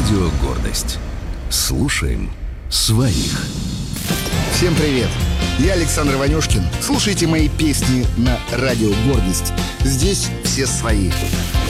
Радио «Гордость». Слушаем своих. Всем привет! Я Александр Ванюшкин. Слушайте мои песни на Радио «Гордость». Здесь все свои.